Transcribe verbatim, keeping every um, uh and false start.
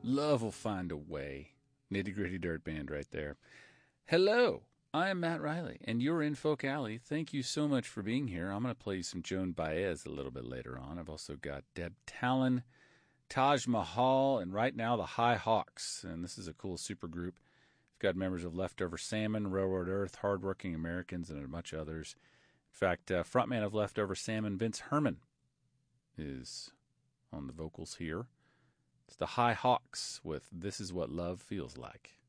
Love will find a way. Nitty Gritty Dirt Band right there. Hello, I am Matt Riley, and you're in Folk Alley. Thank you so much for being here. I'm going to play you some Joan Baez a little bit later on. I've also got Deb Talon, Taj Mahal, and right now the High Hawks. And this is a cool super group. We've got members of Leftover Salmon, Railroad Earth, Hardworking Americans, and a bunch of others. In fact, uh, frontman of Leftover Salmon, Vince Herman, is on the vocals here. It's the High Hawks with This Is What Love Feels Like.